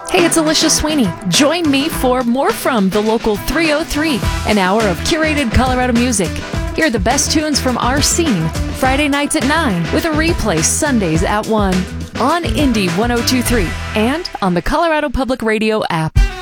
Hey, it's Alicia Sweeney. Join me for more from the local 303, an hour of curated Colorado music. Hear the best tunes from our scene, Friday nights at 9, with a replay Sundays at 1, on Indie 1023, and on the Colorado Public Radio app.